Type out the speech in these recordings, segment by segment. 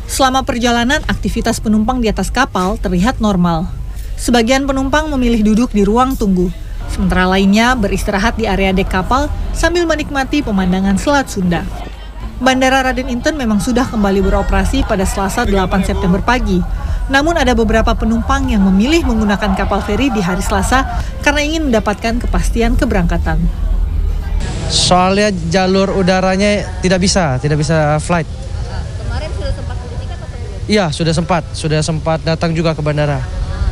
Selama perjalanan, aktivitas penumpang di atas kapal terlihat normal. Sebagian penumpang memilih duduk di ruang tunggu, sementara lainnya beristirahat di area dek kapal sambil menikmati pemandangan Selat Sunda. Bandara Raden Inten memang sudah kembali beroperasi pada Selasa 8 September pagi. Namun ada beberapa penumpang yang memilih menggunakan kapal feri di hari Selasa karena ingin mendapatkan kepastian keberangkatan. Soalnya jalur udaranya tidak bisa flight. Kemarin sudah sempat beli tiket atau belum? Iya, sudah sempat datang juga ke bandara.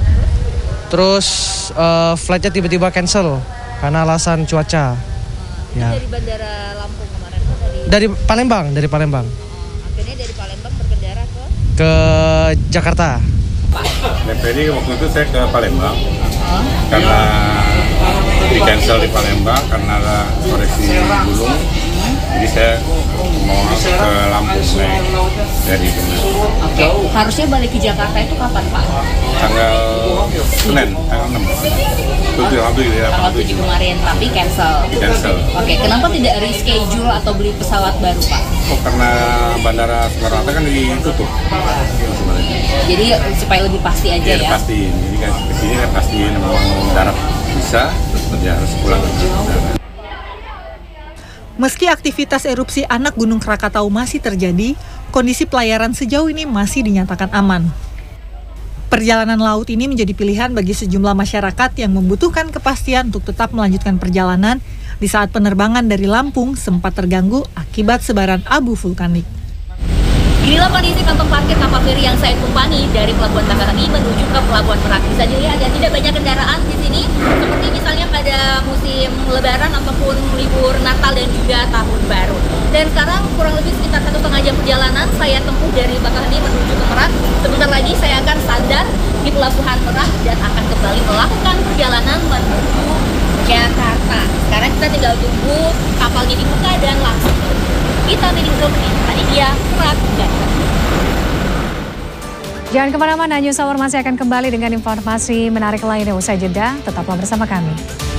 Terus flightnya tiba-tiba cancel karena alasan cuaca. Ya. Dari Bandara Lampung kemarin atau dari Palembang. Akhirnya dari Palembang berkendara ke Jakarta. Jadi waktu itu saya ke Palembang karena di cancel di Palembang karena ada koreksi gunung. Jadi saya mau ke Lampung dari Oke. Harusnya balik ke Jakarta itu kapan, Pak? tanggal Senin, tanggal 6. Tanggal 7 kemarin, tapi cancel. Oke, kenapa tidak reschedule atau beli pesawat baru, Pak? Oh, karena Bandara Soekarno-Hatta kan ditutup. Jadi supaya lebih pasti aja ya? Pasti. Jadi kan kesini kan pasti memang darat bisa, terus harus pulang ke Jakarta. Meski aktivitas erupsi anak Gunung Krakatau masih terjadi, kondisi pelayaran sejauh ini masih dinyatakan aman. Perjalanan laut ini menjadi pilihan bagi sejumlah masyarakat yang membutuhkan kepastian untuk tetap melanjutkan perjalanan di saat penerbangan dari Lampung sempat terganggu akibat sebaran abu vulkanik. Inilah kondisi kantong parkir kapal feri yang saya tumpangi dari Pelabuhan Bakaheni menuju ke Pelabuhan Merak. Bisa dilihat ya, tidak banyak kendaraan di sini, seperti misalnya pada musim Lebaran ataupun libur Natal dan juga Tahun Baru. Dan sekarang kurang lebih sekitar 1,5 jam perjalanan saya tempuh dari Bakaheni menuju ke Merak. Sebentar lagi saya akan sandar di Pelabuhan Merak dan akan kembali melakukan perjalanan menuju Jakarta. Sekarang kita tinggal tunggu kapalnya dibuka dan langsung kita menuju ke tadi dia Merak. Jangan kemana-mana, News Hour masih akan kembali dengan informasi menarik lainnya usai jeda. Tetaplah bersama kami.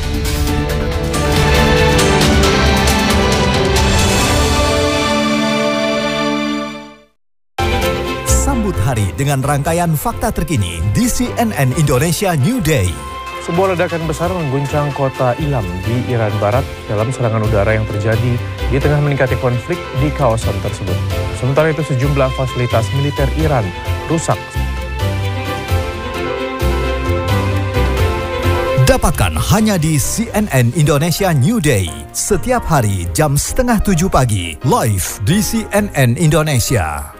Sambut hari dengan rangkaian fakta terkini di CNN Indonesia New Day. Sebuah ledakan besar mengguncang kota Ilam di Iran Barat dalam serangan udara yang terjadi di tengah meningkatnya konflik di kawasan tersebut. Sementara itu sejumlah fasilitas militer Iran rusak. Dapatkan hanya di CNN Indonesia New Day. Setiap hari jam 6:30 pagi, live di CNN Indonesia.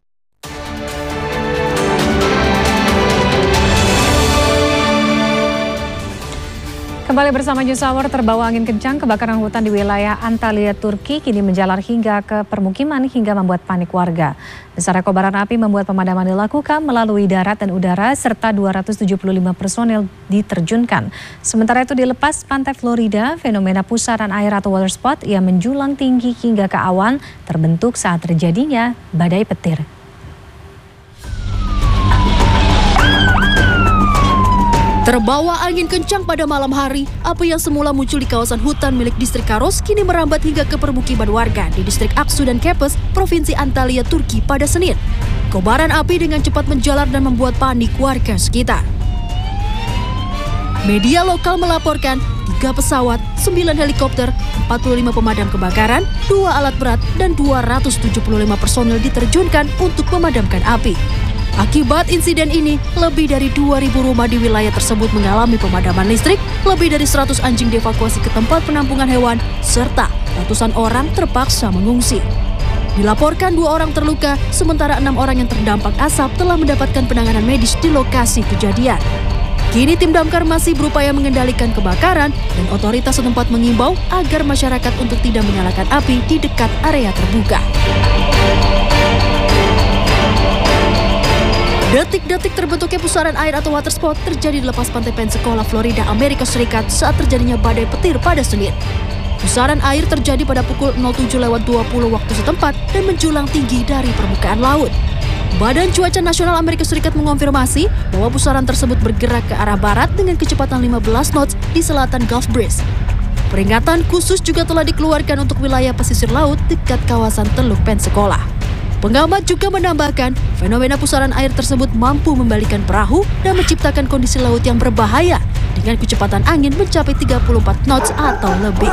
Kembali bersama News Hour, terbawa angin kencang, kebakaran hutan di wilayah Antalya, Turki kini menjalar hingga ke permukiman hingga membuat panik warga. Besarnya kobaran api membuat pemadaman dilakukan melalui darat dan udara serta 275 personel diterjunkan. Sementara itu di lepas pantai Florida, fenomena pusaran air atau water spot yang menjulang tinggi hingga ke awan terbentuk saat terjadinya badai petir. Terbawa angin kencang pada malam hari, api yang semula muncul di kawasan hutan milik distrik Karos kini merambat hingga ke permukiman warga di distrik Aksu dan Kepes, Provinsi Antalya, Turki pada Senin. Kobaran api dengan cepat menjalar dan membuat panik warga sekitar. Media lokal melaporkan 3 pesawat, 9 helikopter, 45 pemadam kebakaran, 2 alat berat, dan 275 personel diterjunkan untuk memadamkan api. Akibat insiden ini, lebih dari 2.000 rumah di wilayah tersebut mengalami pemadaman listrik, lebih dari 100 anjing dievakuasi ke tempat penampungan hewan, serta ratusan orang terpaksa mengungsi. Dilaporkan 2 orang terluka, sementara 6 orang yang terdampak asap telah mendapatkan penanganan medis di lokasi kejadian. Kini tim damkar masih berupaya mengendalikan kebakaran dan otoritas setempat mengimbau agar masyarakat untuk tidak menyalakan api di dekat area terbuka. Detik-detik terbentuknya pusaran air atau water spot terjadi di lepas pantai Pensacola, Florida, Amerika Serikat saat terjadinya badai petir pada Senin. Pusaran air terjadi pada pukul 07.20 waktu setempat dan menjulang tinggi dari permukaan laut. Badan Cuaca Nasional Amerika Serikat mengonfirmasi bahwa pusaran tersebut bergerak ke arah barat dengan kecepatan 15 knots di selatan Gulf Breeze. Peringatan khusus juga telah dikeluarkan untuk wilayah pesisir laut dekat kawasan Teluk Pensacola. Pengamat juga menambahkan, fenomena pusaran air tersebut mampu membalikan perahu dan menciptakan kondisi laut yang berbahaya dengan kecepatan angin mencapai 34 knots atau lebih.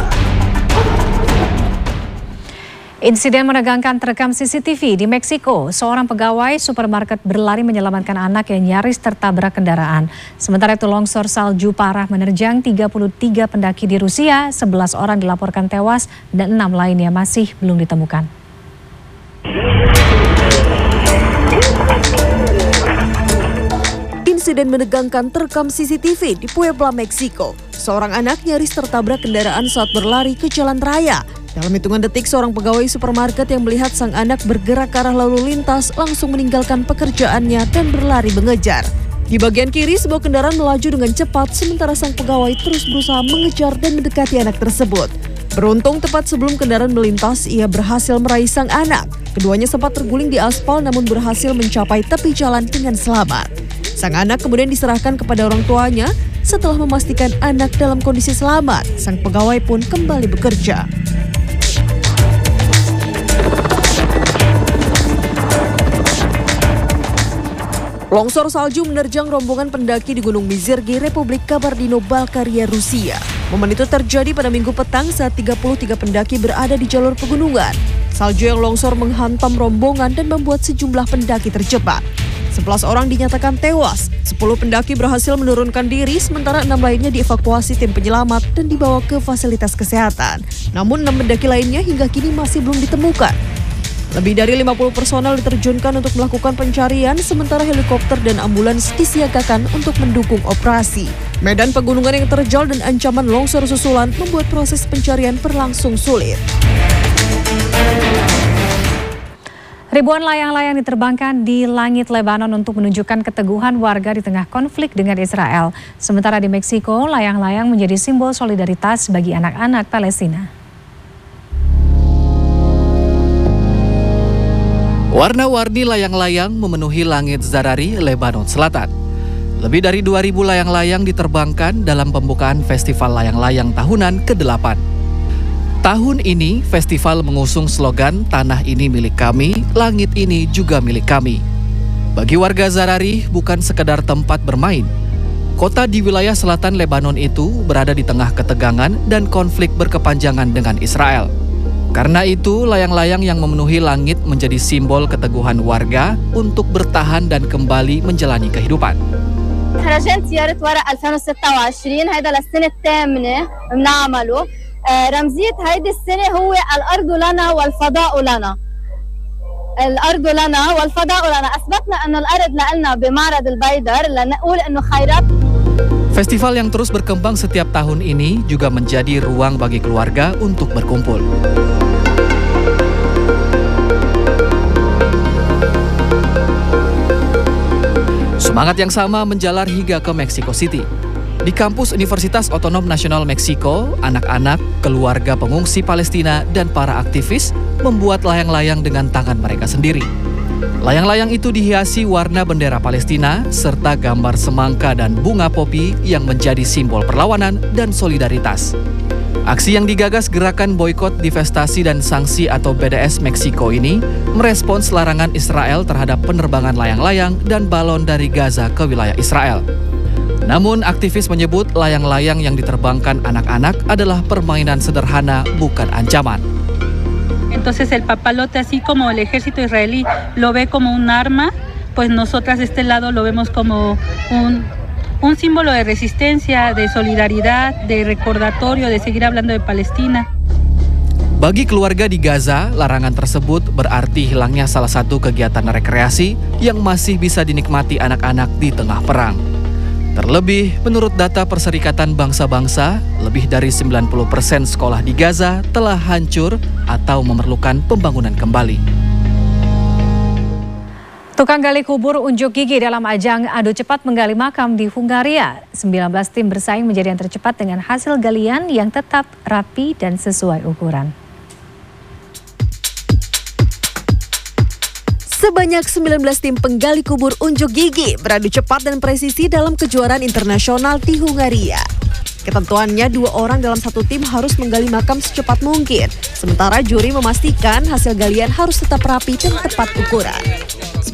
Insiden menegangkan terekam CCTV di Meksiko. Seorang pegawai supermarket berlari menyelamatkan anak yang nyaris tertabrak kendaraan. Sementara itu longsor salju parah menerjang 33 pendaki di Rusia, 11 orang dilaporkan tewas dan 6 lainnya masih belum ditemukan. Insiden menegangkan terekam CCTV di Puebla, Meksiko. Seorang anak nyaris tertabrak kendaraan saat berlari ke jalan raya. Dalam hitungan detik, seorang pegawai supermarket yang melihat sang anak bergerak ke arah lalu lintas langsung meninggalkan pekerjaannya dan berlari mengejar. Di bagian kiri, sebuah kendaraan melaju dengan cepat, sementara sang pegawai terus berusaha mengejar dan mendekati anak tersebut. Beruntung tepat sebelum kendaraan melintas, ia berhasil meraih sang anak. Keduanya sempat terguling di aspal namun berhasil mencapai tepi jalan dengan selamat. Sang anak kemudian diserahkan kepada orang tuanya. Setelah memastikan anak dalam kondisi selamat, sang pegawai pun kembali bekerja. Longsor salju menerjang rombongan pendaki di Gunung Mizirgi, Republik Kabardino-Balkaria, Rusia. Momen itu terjadi pada Minggu petang saat 33 pendaki berada di jalur pegunungan. Salju yang longsor menghantam rombongan dan membuat sejumlah pendaki terjebak. 11 orang dinyatakan tewas, 10 pendaki berhasil menurunkan diri, sementara 6 lainnya dievakuasi tim penyelamat dan dibawa ke fasilitas kesehatan. Namun 6 pendaki lainnya hingga kini masih belum ditemukan. Lebih dari 50 personel diterjunkan untuk melakukan pencarian, sementara helikopter dan ambulans disiagakan untuk mendukung operasi. Medan pegunungan yang terjal dan ancaman longsor susulan membuat proses pencarian berlangsung sulit. Ribuan layang-layang diterbangkan di langit Lebanon untuk menunjukkan keteguhan warga di tengah konflik dengan Israel. Sementara di Meksiko, layang-layang menjadi simbol solidaritas bagi anak-anak Palestina. Warna-warni layang-layang memenuhi langit Zarari, Lebanon Selatan. Lebih dari 2.000 layang-layang diterbangkan dalam pembukaan Festival Layang-Layang tahunan ke-8. Tahun ini, festival mengusung slogan "Tanah ini milik kami, langit ini juga milik kami". Bagi warga Zarari, bukan sekedar tempat bermain. Kota di wilayah selatan Lebanon itu berada di tengah ketegangan dan konflik berkepanjangan dengan Israel. Karena itu, layang-layang yang memenuhi langit menjadi simbol keteguhan warga untuk bertahan dan kembali menjalani kehidupan. مهرجان زيارة ورق 2026 هيدا للسنة الثامنة بنعمله. رمزية هيدي السنة هو الأرض لنا والفضاء لنا. الأرض لنا والفضاء لنا. أثبتنا أن الأرض لنا بمعرض البيدر لنقول إنه خيرات. Festival yang terus berkembang setiap tahun ini juga menjadi ruang bagi keluarga untuk berkumpul. Semangat yang sama menjalar hingga ke Mexico City. Di kampus Universitas Otonom Nasional Meksiko, anak-anak, keluarga pengungsi Palestina, dan para aktivis membuat layang-layang dengan tangan mereka sendiri. Layang-layang itu dihiasi warna bendera Palestina serta gambar semangka dan bunga popi yang menjadi simbol perlawanan dan solidaritas. Aksi yang digagas Gerakan Boikot Divestasi dan Sanksi atau BDS Meksiko ini merespons larangan Israel terhadap penerbangan layang-layang dan balon dari Gaza ke wilayah Israel. Namun aktivis menyebut layang-layang yang diterbangkan anak-anak adalah permainan sederhana, bukan ancaman. Entonces el papalote, así como el ejército israelí lo ve como un arma, pues nosotras de este lado lo vemos como un símbolo de resistencia, de solidaridad, de recordatorio, de seguir hablando de Palestina. Bagi keluarga di Gaza, larangan tersebut berarti hilangnya salah satu kegiatan rekreasi yang masih bisa dinikmati anak-anak di tengah perang. Terlebih, menurut data Perserikatan Bangsa-Bangsa, lebih dari 90% sekolah di Gaza telah hancur atau memerlukan pembangunan kembali. Tukang gali kubur unjuk gigi dalam ajang adu cepat menggali makam di Hungaria. 19 tim bersaing menjadi yang tercepat dengan hasil galian yang tetap rapi dan sesuai ukuran. Sebanyak 19 tim penggali kubur unjuk gigi beradu cepat dan presisi dalam kejuaraan internasional di Hungaria. Ketentuannya 2 orang dalam satu tim harus menggali makam secepat mungkin. Sementara juri memastikan hasil galian harus tetap rapi dan tepat ukuran.